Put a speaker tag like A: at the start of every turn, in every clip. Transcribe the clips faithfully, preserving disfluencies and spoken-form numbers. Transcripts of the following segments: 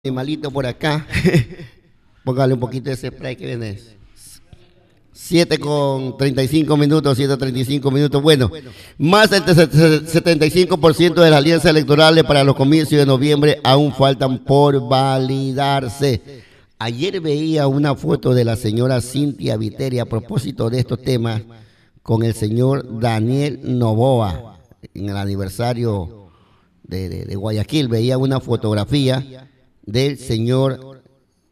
A: Animalito por acá. Póngale un poquito de ese spray que viene. siete con treinta y cinco minutos, siete treinta y cinco minutos. Bueno, más del setenta y cinco por ciento de las alianzas electorales para los comicios de noviembre aún faltan por validarse. Ayer veía una foto de la señora Cintia Viteri a propósito de estos temas con el señor Daniel Noboa en el aniversario de, de, de Guayaquil. Veía una fotografía del señor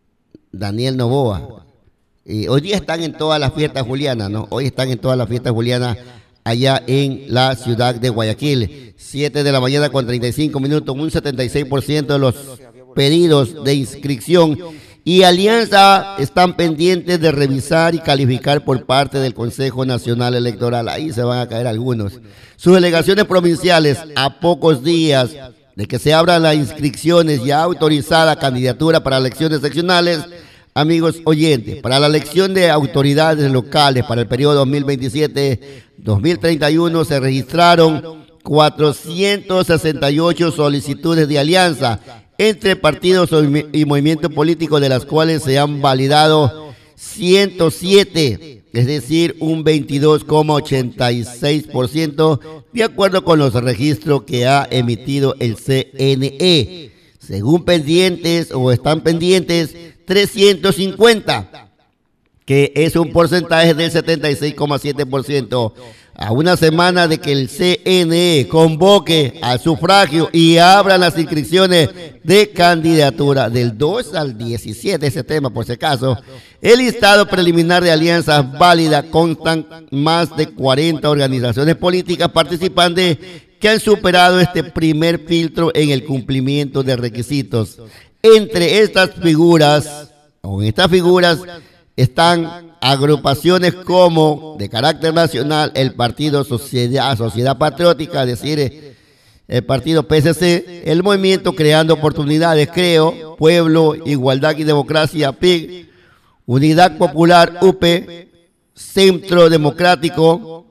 A: Daniel Noboa. Y hoy día están en todas las fiestas julianas, ¿no? Hoy están en todas las fiestas julianas allá en la ciudad de Guayaquil. siete de la mañana con treinta y cinco minutos, un setenta y seis por ciento de los pedidos de inscripción y alianza están pendientes de revisar y calificar por parte del Consejo Nacional Electoral. Ahí se van a caer algunos. Sus delegaciones provinciales, a pocos días de que se abran las inscripciones ya autorizada candidatura para elecciones seccionales, amigos oyentes, para la elección de autoridades locales para el periodo dos mil veintisiete dos mil treinta y uno se registraron cuatrocientas sesenta y ocho solicitudes de alianza entre partidos y movimientos políticos, de las cuales se han validado ciento siete, es decir, un veintidós coma ochenta y seis por ciento, de acuerdo con los registros que ha emitido el C N E. Según pendientes o están pendientes trescientos cincuenta, que es un porcentaje del setenta y seis coma siete por ciento. A una semana de que el C N E convoque al sufragio y abran las inscripciones de candidatura del dos al diecisiete, ese tema por si acaso, el listado preliminar de alianzas válidas constan más de cuarenta organizaciones políticas participantes que han superado este primer filtro en el cumplimiento de requisitos. Entre estas figuras, o en estas figuras, están agrupaciones como de carácter nacional el Partido Sociedad, Sociedad Patriótica, es decir, el Partido P S C, el Movimiento Creando Oportunidades, Creo, Pueblo, Igualdad y Democracia, P I C, Unidad Popular, U P, Centro Democrático,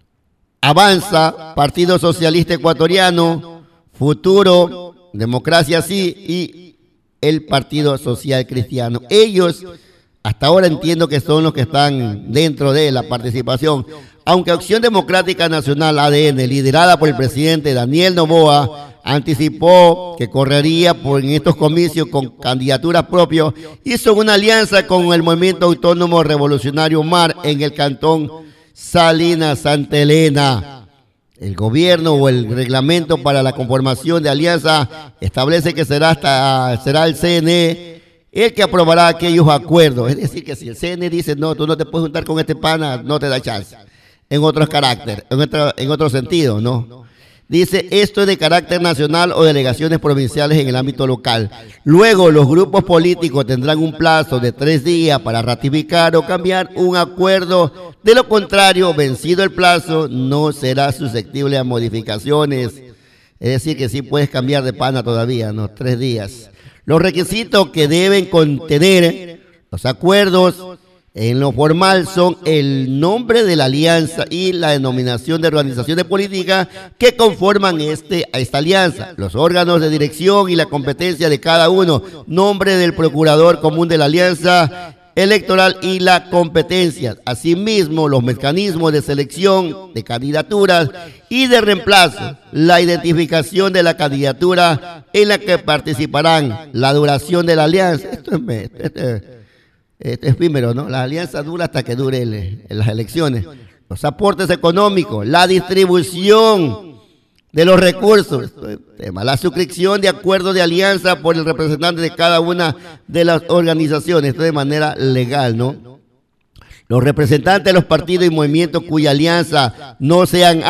A: Avanza, Partido Socialista Ecuatoriano, Futuro, Democracia Sí y el Partido Social Cristiano. Ellos hasta ahora entiendo que son los que están dentro de la participación, aunque Acción Democrática Nacional A D N, liderada por el presidente Daniel Noboa, anticipó que correría por en estos comicios con candidaturas propias, hizo una alianza con el Movimiento Autónomo Revolucionario M A R en el cantón Salinas Santa Elena. El gobierno o el reglamento para la conformación de alianza establece que será hasta será el C N E el que aprobará aquellos acuerdos. Es decir, que si el C N E dice, no, tú no te puedes juntar con este pana, no te da chance. En otros carácter, en otro, en otro sentido, ¿no? Dice, esto es de carácter nacional o delegaciones provinciales en el ámbito local. Luego, los grupos políticos tendrán un plazo de tres días para ratificar o cambiar un acuerdo. De lo contrario, vencido el plazo, no será susceptible a modificaciones. Es decir, que sí puedes cambiar de pana todavía, ¿no? Tres días. Los requisitos que deben contener los acuerdos en lo formal son el nombre de la alianza y la denominación de organizaciones políticas que conforman este, esta alianza, los órganos de dirección y la competencia de cada uno, nombre del procurador común de la alianza electoral y la competencia, asimismo los mecanismos de selección de candidaturas y de reemplazo, la identificación de la candidatura en la que participarán, la duración de la alianza. Esto es, esto es, esto es efímero, ¿no? La alianza dura hasta que dure el, en las elecciones. Los aportes económicos, la distribución de los recursos, tema, la suscripción de acuerdos de alianza por el representante de cada una de las organizaciones, esto de manera legal, ¿no? Los representantes de los partidos y movimientos cuya alianza no sean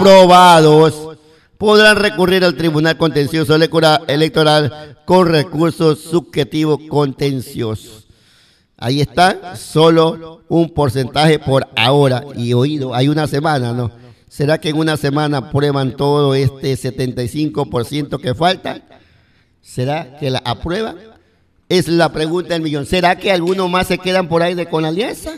A: aprobados podrán recurrir al Tribunal Contencioso Electoral con recursos subjetivos contenciosos. Ahí está, solo un porcentaje por ahora y oído, hay una semana, ¿no? ¿Será que en una semana aprueban todo este setenta y cinco por ciento que falta? ¿Será que la aprueban? Es la pregunta del millón. ¿Será que algunos más se quedan por ahí de con la alianza?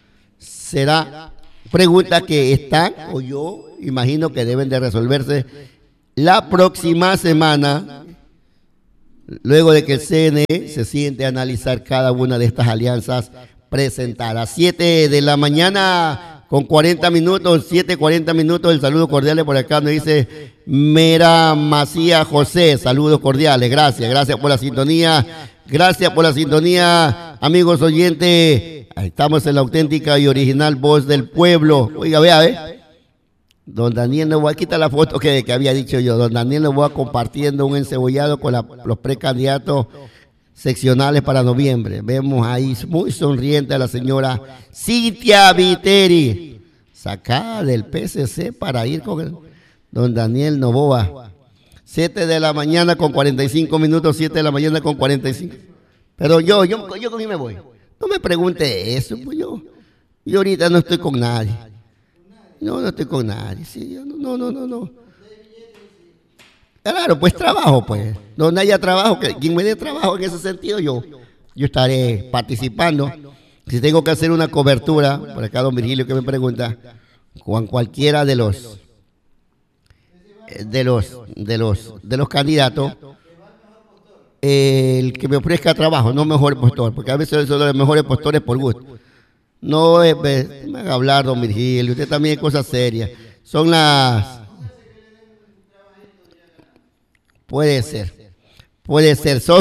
A: ¿Será? Pregunta que están, o yo imagino que deben de resolverse la próxima semana luego de que el C N E se siente a analizar cada una de estas alianzas presentadas. siete de la mañana con cuarenta minutos, siete cuarenta minutos, el saludo cordial por acá nos dice Mera Macía José, saludos cordiales, gracias, gracias por la sintonía, gracias por la sintonía, amigos oyentes, estamos en la auténtica y original voz del pueblo. Oiga, vea, ve, don Daniel Novoa, quita la foto que, que había dicho yo, don Daniel Novoa compartiendo un encebollado con la, los precandidatos seccionales para noviembre. Vemos ahí muy sonriente a la señora Cintia Viteri, sacada del P C C para ir con el don Daniel Novoa. siete de la mañana con cuarenta y cinco minutos, siete de la mañana con cuarenta y cinco. Pero yo, yo, yo con quién me voy. No me pregunte eso, pues yo, yo ahorita no estoy con nadie. No, no estoy con nadie. Sí, yo no, no, no, no. Claro, pues trabajo, pues. Donde haya trabajo, que quien me dé trabajo en ese sentido, yo, yo estaré participando. Si tengo que hacer una cobertura, por acá don Virgilio que me pregunta, con cualquiera de los de los de los de los candidatos, el que me ofrezca trabajo, no mejor postor, porque a veces son los mejores postores por gusto. No es, me haga hablar don Virgilio, usted también es cosas serias. Son las Puede ser, puede ser. Son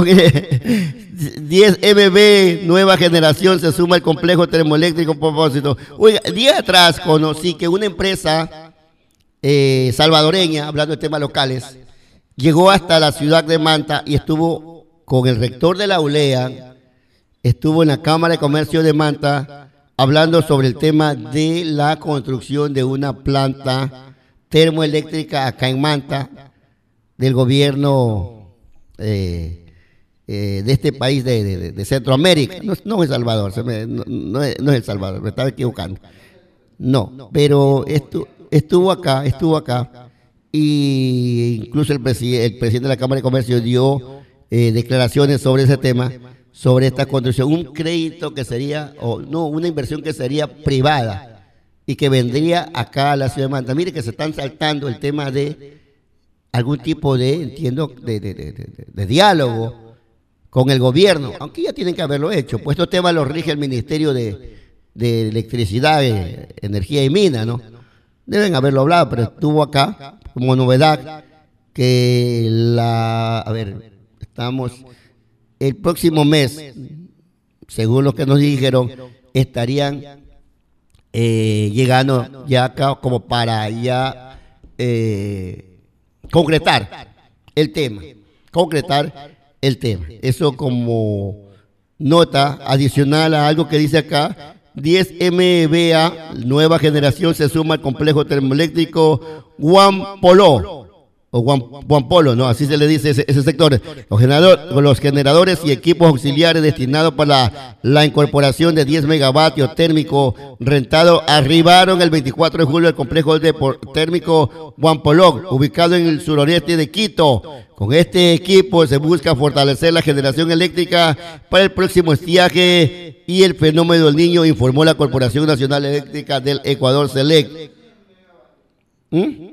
A: diez M B, nueva generación, se suma al complejo termoeléctrico propósito. Oiga, día atrás conocí que una empresa eh, salvadoreña, hablando de temas locales, llegó hasta la ciudad de Manta y estuvo con el rector de la U L E A, estuvo en la Cámara de Comercio de Manta, hablando sobre el tema de la construcción de una planta termoeléctrica acá en Manta, del gobierno eh, eh, de este país de, de, de Centroamérica. No, no es El Salvador, se me, no, no, es, no es El Salvador, me estaba equivocando. No, pero estu, estuvo acá, estuvo acá, y incluso el, presi el presidente de la Cámara de Comercio dio eh, declaraciones sobre ese tema, sobre esta construcción, un crédito que sería, o no, una inversión que sería privada y que vendría acá a la ciudad de Manta. Mire que se están saltando el tema de algún tipo de, entiendo, de, de, de, de, de diálogo con el gobierno, aunque ya tienen que haberlo hecho, pues estos temas los rige el Ministerio de, de Electricidad, eh, Energía y Minas, ¿no? Deben haberlo hablado, pero estuvo acá como novedad que la, a ver, estamos, el próximo mes, según lo que nos dijeron, estarían eh, llegando ya acá como para ya eh, concretar el tema, concretar el tema. Eso como nota adicional a algo que dice acá, diez M B A, nueva generación, se suma al complejo termoeléctrico Guampoló, o Guampolo, no, así se le dice ese, ese sector. Los, generador, los generadores y equipos auxiliares destinados para la, la incorporación de diez megavatios térmicos rentados arribaron el veinticuatro de julio al complejo de térmico Guampoló, ubicado en el suroriente de Quito. Con este equipo se busca fortalecer la generación eléctrica para el próximo estiaje y el fenómeno del Niño, informó la Corporación Nacional Eléctrica del Ecuador, CELEC. ¿Mm?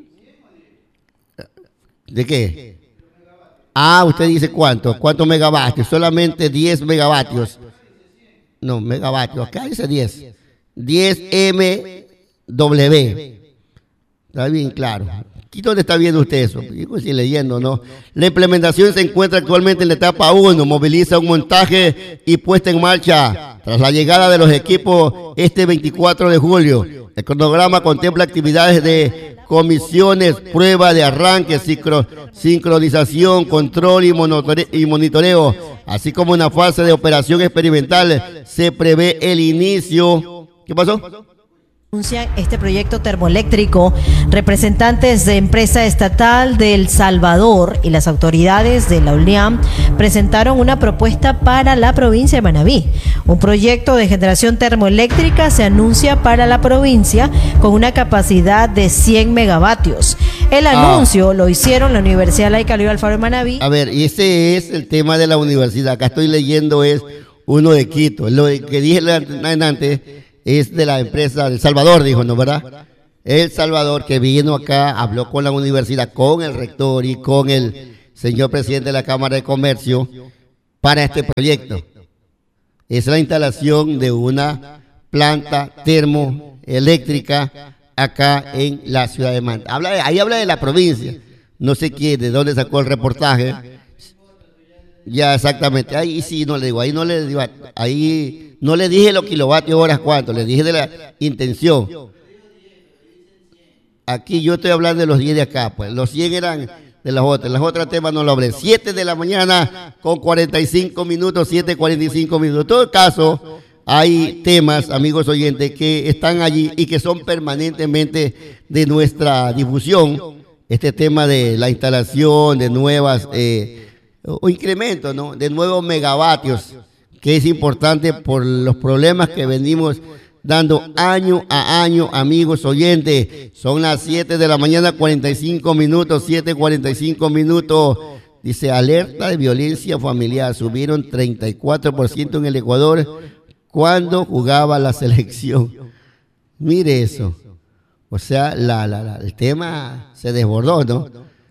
A: ¿De qué? Ah, usted dice cuánto, cuántos megavatios, solamente diez megavatios. No, megavatios, acá dice diez. diez M W. Está bien claro. ¿Y dónde está viendo usted eso? Yo estoy leyendo, ¿no? La implementación se encuentra actualmente en la etapa uno, moviliza un montaje y puesta en marcha tras la llegada de los equipos este veinticuatro de julio. El cronograma contempla actividades de comisiones, prueba de arranque, sincro, sincronización, control y, y monitoreo, así como una fase de operación experimental. Se prevé el inicio. ¿Qué pasó?
B: Anuncian este proyecto termoeléctrico representantes de empresa estatal de El Salvador y las autoridades de la U L E A presentaron una propuesta para la provincia de Manabí. Un proyecto de generación termoeléctrica se anuncia para la provincia con una capacidad de cien megavatios. El anuncio ah. lo hicieron la Universidad Laica Luis Alfaro de Manabí.
A: A ver, y ese es el tema de la universidad. Acá estoy leyendo es uno de Quito. Lo que dije antes es de la empresa El Salvador, dijo, ¿no, verdad? El Salvador, que vino acá, habló con la universidad, con el rector y con el señor presidente de la Cámara de Comercio, para este proyecto. Es la instalación de una planta termoeléctrica acá en la ciudad de Manta. Habla de, ahí habla de la provincia. No sé quién, de dónde sacó el reportaje. Ya, exactamente. Ahí sí no le digo, ahí no le digo, ahí no le dije los kilovatios horas cuánto, le dije de la intención. Aquí yo estoy hablando de los diez de acá, pues. Los cien eran de las otras. Las otras temas no lo hablé. siete de la mañana con cuarenta y cinco minutos, siete cuarenta y cinco minutos. En todo caso, hay temas, amigos oyentes, que están allí y que son permanentemente de nuestra difusión. Este tema de la instalación de nuevas eh, o incrementos, ¿no?, de nuevos megavatios, que es importante por los problemas que venimos dando año a año, amigos oyentes. Son las siete de la mañana, cuarenta y cinco minutos, siete cuarenta y cinco minutos. Dice, alerta de violencia familiar, subieron treinta y cuatro por ciento en el Ecuador cuando jugaba la selección. Mire eso. O sea, la, la, la, el tema se desbordó, ¿no?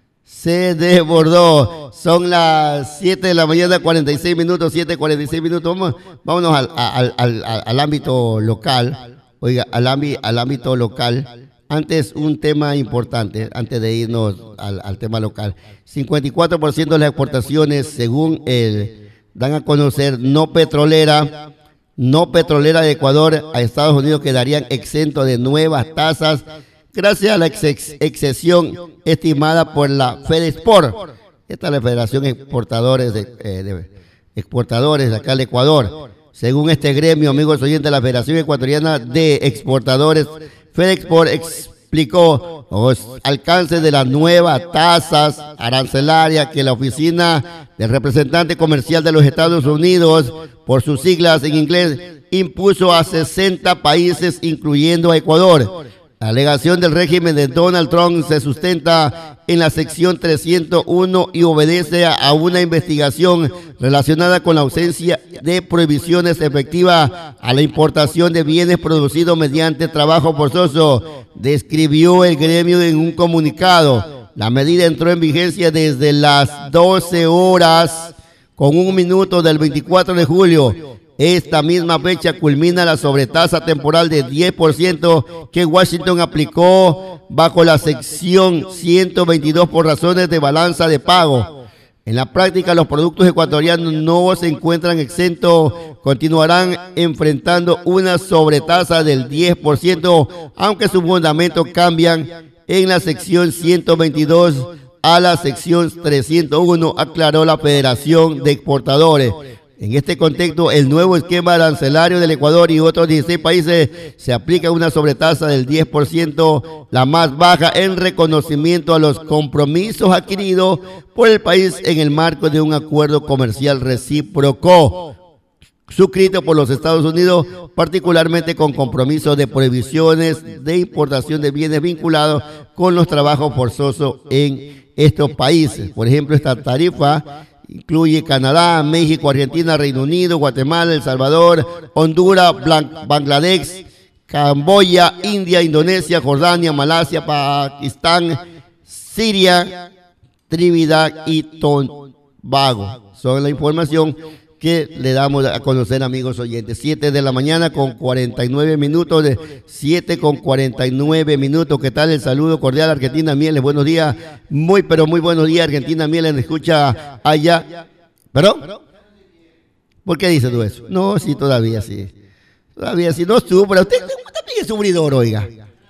A: Se desbordó. Son las siete de la mañana, cuarenta y seis minutos, siete cuarenta y seis minutos. Vamos, vámonos al, al, al, al, al ámbito local. Oiga, al, ámbito, al ámbito local. Antes, un tema importante, antes de irnos al, al tema local. cincuenta y cuatro por ciento de las exportaciones, según el, dan a conocer, no petrolera, no petrolera de Ecuador a Estados Unidos quedarían exentos de nuevas tasas gracias a la ex excesión estimada por la FedExport. Esta es la Federación Exportadores de, eh, de Exportadores de acá del Ecuador. Según este gremio, amigos oyentes, la Federación Ecuatoriana de Exportadores, FedExport, explicó los alcances de las nuevas tasas arancelarias que la Oficina del Representante Comercial de los Estados Unidos, por sus siglas en inglés, impuso a sesenta países, incluyendo a Ecuador. La alegación del régimen de Donald Trump se sustenta en la sección trescientos uno y obedece a una investigación relacionada con la ausencia de prohibiciones efectivas a la importación de bienes producidos mediante trabajo forzoso, describió el gremio en un comunicado. La medida entró en vigencia desde las doce horas con un minuto del veinticuatro de julio. Esta misma fecha culmina la sobretasa temporal de diez por ciento que Washington aplicó bajo la sección ciento veintidós por razones de balanza de pago. En la práctica, los productos ecuatorianos no se encuentran exentos, continuarán enfrentando una sobretasa del diez por ciento, aunque sus fundamentos cambian en la sección ciento veintidós a la sección trescientos uno, aclaró la Federación de Exportadores. En este contexto, el nuevo esquema arancelario del Ecuador y otros dieciséis países se aplica una sobretasa del diez por ciento, la más baja en reconocimiento a los compromisos adquiridos por el país en el marco de un acuerdo comercial recíproco suscrito por los Estados Unidos, particularmente con compromisos de prohibiciones de importación de bienes vinculados con los trabajos forzosos en estos países. Por ejemplo, esta tarifa incluye Canadá, México, Argentina, Reino Unido, Guatemala, El Salvador, Honduras, Bangladesh, Camboya, India, Indonesia, Jordania, Malasia, Pakistán, Siria, Trinidad y Tobago. Son la información que le damos a conocer, amigos oyentes. siete de la mañana con cuarenta y nueve minutos, de siete con cuarenta y nueve minutos. ¿Qué tal? El saludo cordial, Argentina Mieles. Buenos días, muy pero muy buenos días, Argentina Mieles. Escucha allá. ¿Perdón? ¿Por qué dices tú eso? No, sí, todavía sí. Todavía sí, no sufre. Usted también es sufridor, oiga.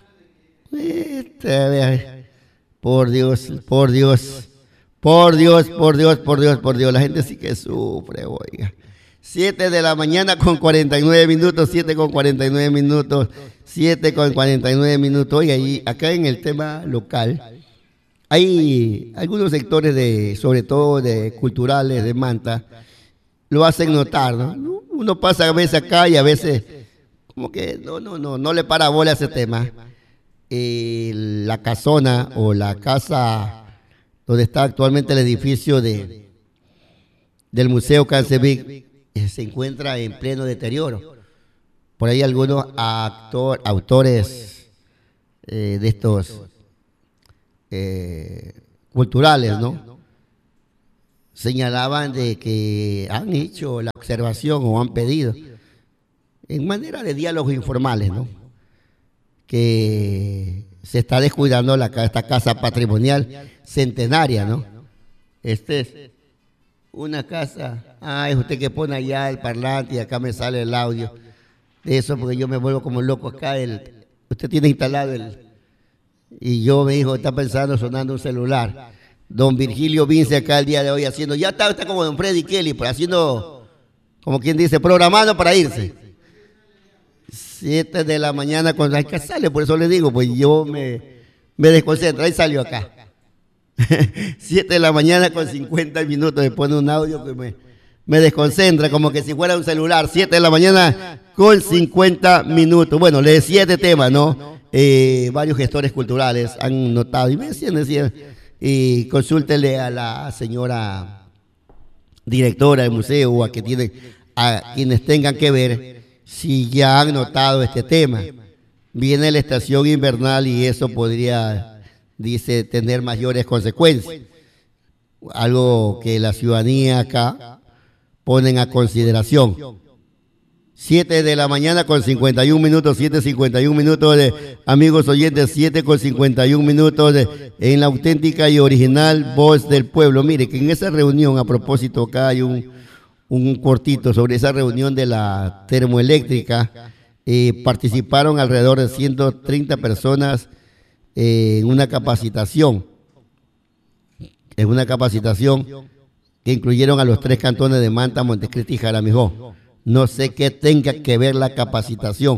A: Este, por Dios, por Dios. Por Dios, por Dios, por Dios, por Dios, la gente sí que sufre, oiga. siete de la mañana con cuarenta y nueve minutos, siete con cuarenta y nueve minutos, siete con cuarenta y nueve minutos. Oiga, y acá en el tema local, hay algunos sectores, de, sobre todo de culturales de Manta, lo hacen notar, ¿no? Uno pasa a veces acá y a veces como que no, no, no, no le para bola a ese tema. Eh, la casona o la casa donde está actualmente el edificio de, del Museo Cancevic, eh, se encuentra en pleno deterioro. Por ahí algunos actor, autores eh, de estos eh, culturales, ¿no? señalaban de que han hecho la observación o han pedido, en manera de diálogos informales, ¿no?, que se está descuidando la, esta casa patrimonial centenaria, ¿no? Este es una casa, ah, es usted que pone allá el parlante y acá me sale el audio de eso, porque yo me vuelvo como loco acá. El, usted tiene instalado el, y yo me dijo, está pensando sonando un celular. Don Virgilio Vince acá el día de hoy haciendo, ya está, está como don Freddy Kelly, pero haciendo, como quien dice, programando para irse. Siete de la mañana, cuando hay que sale, por eso le digo, pues yo me, me desconcentro, ahí salió acá. Siete de la mañana con cincuenta minutos, me pone un audio que me, me desconcentra, como que si fuera un celular. Siete de la mañana con cincuenta minutos. Bueno, le decía este tema, ¿no? Eh, varios gestores culturales han notado, y me decían, decían, y consúltele a la señora directora del museo o a, que tiene, a quienes tengan que ver si ya han notado este tema. Viene la estación invernal y eso podría, dice, tener mayores consecuencias. Algo que la ciudadanía acá ponen a consideración. Siete de la mañana con cincuenta y un minutos, siete cincuenta y un minutos de amigos oyentes, siete con cincuenta y un minutos de, en la auténtica y original voz del pueblo. Mire que en esa reunión, a propósito, acá hay un, un cortito sobre esa reunión de la termoeléctrica, eh, participaron alrededor de ciento treinta personas eh, en una capacitación, en una capacitación que incluyeron a los tres cantones de Manta, Montecristi y Jaramijó. No sé qué tenga que ver la capacitación.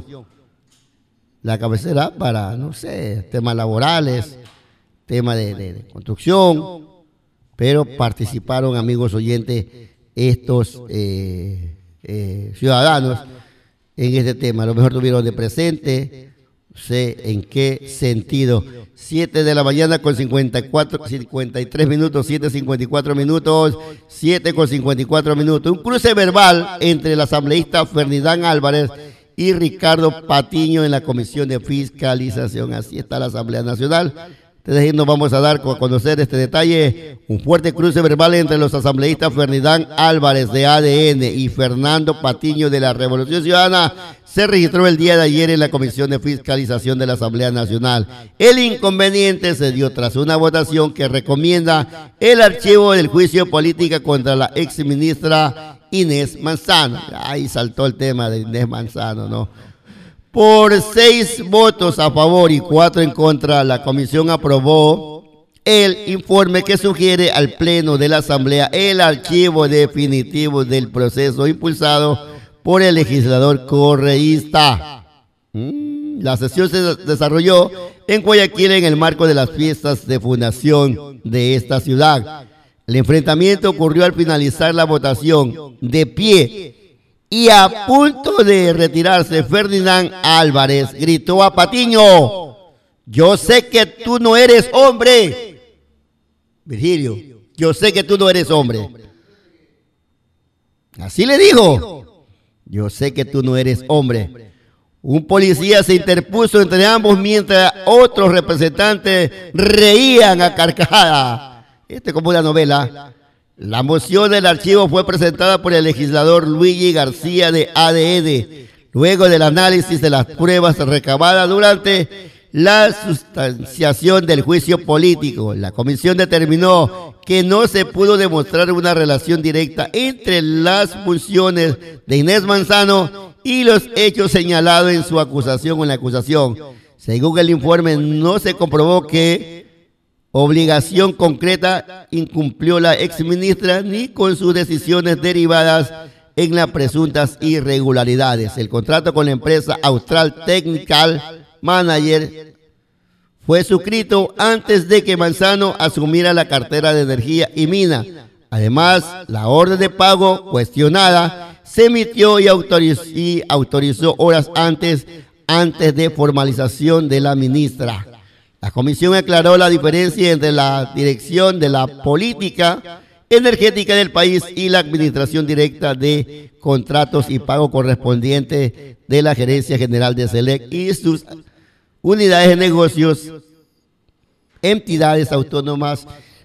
A: La cabecera para, no sé, temas laborales, temas de, de, de construcción, pero participaron, amigos oyentes, estos eh, eh, ciudadanos en este tema. A lo mejor tuvieron de presente, sé en qué sentido. Siete de la mañana con cincuenta y cuatro, cincuenta y tres minutos, siete cincuenta y cuatro minutos, siete con cincuenta y cuatro minutos. Un cruce verbal entre el asambleísta Ferdinand Álvarez y Ricardo Patiño en la Comisión de Fiscalización. Así está la Asamblea Nacional. Entonces nos vamos a dar a conocer este detalle. Un fuerte cruce verbal entre los asambleístas Ferdinand Álvarez de A D N y Fernando Patiño de la Revolución Ciudadana se registró el día de ayer en la Comisión de Fiscalización de la Asamblea Nacional. El inconveniente se dio tras una votación que recomienda el archivo del juicio político contra la exministra Inés Manzano. Ahí saltó el tema de Inés Manzano, ¿no? Por seis votos a favor y cuatro en contra, la comisión aprobó el informe que sugiere al Pleno de la Asamblea el archivo definitivo del proceso impulsado por el legislador correísta. La sesión se desarrolló en Guayaquil en el marco de las fiestas de fundación de esta ciudad. El enfrentamiento ocurrió al finalizar la votación. De pie y a punto de retirarse, Ferdinand Álvarez gritó a Patiño: yo sé que tú no eres hombre. Virgilio, yo sé que tú no eres hombre. Así le dijo. Yo sé que tú no eres hombre. Un policía se interpuso entre ambos mientras otros representantes reían a carcajadas. Esto es como una novela. La moción del archivo fue presentada por el legislador Luigi García de A D N, luego del análisis de las pruebas recabadas durante la sustanciación del juicio político. La comisión determinó que no se pudo demostrar una relación directa entre las funciones de Inés Manzano y los hechos señalados en su acusación o en la acusación. Según el informe, no se comprobó que obligación concreta incumplió la exministra ni con sus decisiones derivadas en las presuntas irregularidades. El contrato con la empresa Austral Technical Manager fue suscrito antes de que Manzano asumiera la cartera de Energía y Mina. Además, la orden de pago cuestionada se emitió y autorizó, y autorizó horas antes, antes de formalización de la ministra. La comisión aclaró la diferencia entre la dirección de la política energética del país y la administración directa de contratos y pago correspondiente de la Gerencia General de SELEC y sus unidades de negocios, entidades autónomas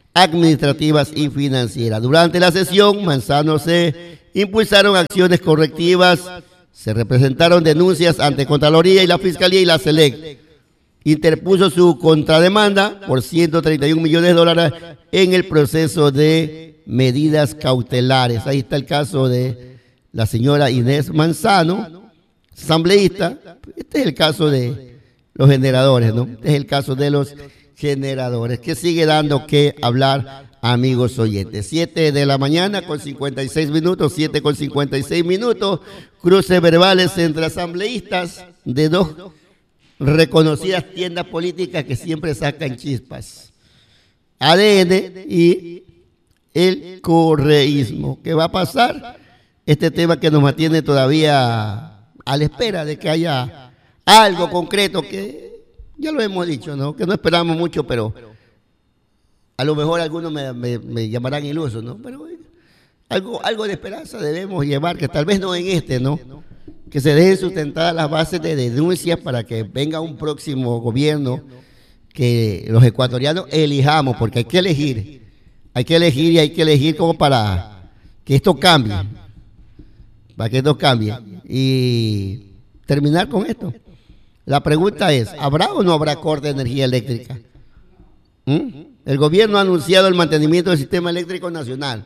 A: administrativas y financieras. Durante la sesión, Manzano se impulsaron acciones correctivas, se representaron denuncias ante Contraloría y la Fiscalía y la SELEC. Interpuso su contrademanda por ciento treinta y un millones de dólares en el proceso de medidas cautelares. Ahí está el caso de la señora Inés Manzano, asambleísta. Este es el caso de los generadores, ¿no? Este es el caso de los generadores, que sigue dando que hablar, amigos oyentes. siete de la mañana con cincuenta y seis minutos, siete con cincuenta y seis minutos, cruces verbales entre asambleístas de dos reconocidas tiendas políticas que siempre sacan chispas. A D N y el correísmo. ¿Qué va a pasar? Este tema que nos mantiene todavía a la espera de que haya algo concreto, que ya lo hemos dicho, ¿no? Que no esperamos mucho, pero a lo mejor algunos me, me, me llamarán iluso, ¿no? Pero algo, algo de esperanza debemos llevar, que tal vez no en este, ¿no? Que se dejen sustentadas las bases de denuncias para que venga un próximo gobierno que los ecuatorianos elijamos, porque hay que elegir, hay que elegir y hay que elegir como para que esto cambie, para que esto cambie y terminar con esto. La pregunta es, ¿habrá o no habrá corte de energía eléctrica? ¿Mm? El gobierno ha anunciado el mantenimiento del sistema eléctrico nacional.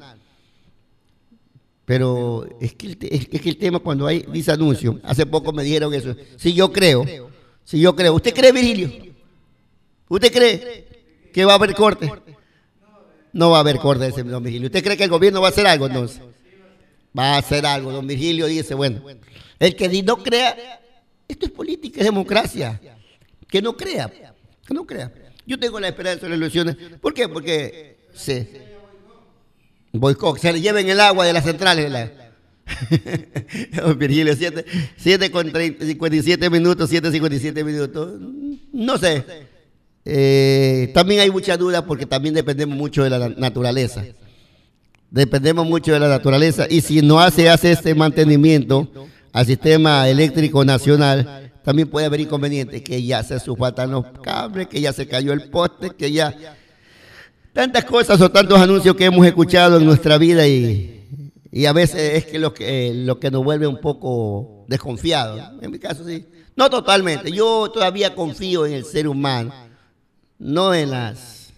A: Pero es que, el, es que el tema cuando hay dice anuncio, hace poco me dijeron eso, si yo creo, si yo creo, ¿usted cree, Virgilio? ¿Usted cree que va a haber corte? No va a haber corte, ese don Virgilio. ¿Usted cree que el gobierno va a hacer algo entonces? Va a hacer algo, don Virgilio dice, bueno, el que no crea, esto es política, es democracia, que no crea, que no crea. Yo tengo la esperanza de las elecciones, ¿por qué? Porque sí. Boicot, se le lleven el agua de las centrales. La... Virgilio, siete con cincuenta y siete minutos, siete cincuenta y siete minutos. No sé. Eh, también hay mucha duda porque también dependemos mucho de la naturaleza. Dependemos mucho de la naturaleza y si no hace, hace este mantenimiento al sistema eléctrico nacional, también puede haber inconvenientes, que ya se sulfatan los cables, que ya se cayó el poste, que ya... Tantas cosas o tantos anuncios que hemos escuchado en nuestra vida y, y a veces es que lo, que lo que nos vuelve un poco desconfiados. En mi caso sí. No totalmente. Yo todavía confío en el ser humano. No en las...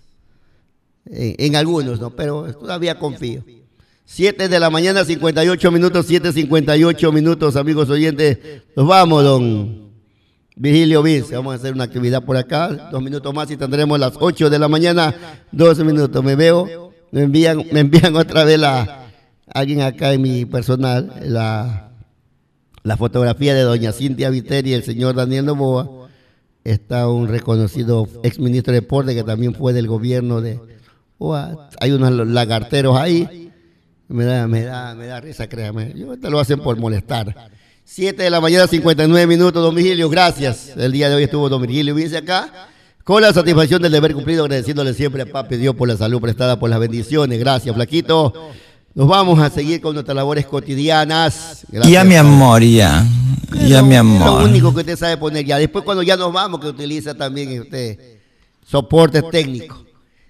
A: En, en algunos, ¿no? Pero todavía confío. siete de la mañana, cincuenta y ocho minutos, siete cincuenta y ocho minutos, amigos oyentes. Nos vamos, don Virgilio Vince, vamos a hacer una actividad por acá, dos minutos más y tendremos las ocho de la mañana, doce minutos. Me veo, me envían, me envían otra vez la, alguien acá en mi personal, la, la fotografía de doña Cintia Viteri y el señor Daniel Novoa. Está un reconocido exministro de deporte que también fue del gobierno de... Oh, hay unos lagarteros ahí, me da, me da, me da risa, créame, yo, te lo hacen por molestar. siete de la mañana, cincuenta y nueve minutos, don Virgilio, gracias. El día de hoy estuvo don Virgilio Vince acá, con la satisfacción del deber cumplido, agradeciéndole siempre a Papi Dios por la salud prestada, por las bendiciones. Gracias, flaquito. Nos vamos a seguir con nuestras labores cotidianas. Gracias,
C: ya, mi amor, ya. Ya, mi amor.
A: Lo único que usted sabe poner ya. Después, cuando ya nos vamos, que utiliza también usted soporte técnico.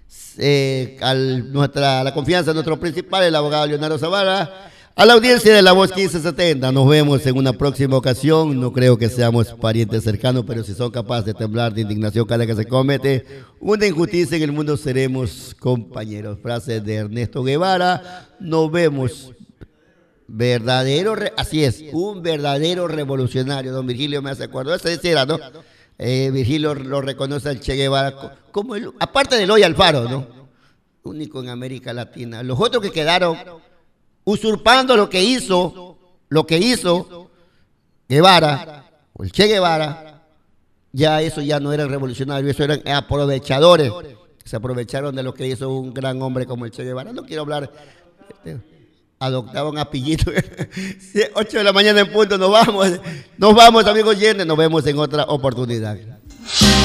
A: Eh, al, nuestra, la confianza de nuestro principal, el abogado Leonardo Zavala. A la audiencia de La Voz quince setenta, nos vemos en una próxima ocasión. No creo que seamos parientes cercanos, pero si son capaces de temblar de indignación cada que se comete una injusticia en el mundo, seremos compañeros. Frase de Ernesto Guevara. Nos vemos. Verdadero, re, así es, un verdadero revolucionario. Don Virgilio me hace acuerdo. Ese era, ¿no? Eh, Virgilio lo reconoce al Che Guevara como el, aparte de Eloy Alfaro, ¿no? Único en América Latina. Los otros que quedaron usurpando lo que hizo, lo que hizo Guevara, o el Che Guevara, ya eso ya no era revolucionario, eso eran aprovechadores, se aprovecharon de lo que hizo un gran hombre como el Che Guevara. No quiero hablar, este, adoptaban a Pillito. ocho de la mañana en punto, nos vamos, nos vamos, amigos oyentes, nos vemos en otra oportunidad.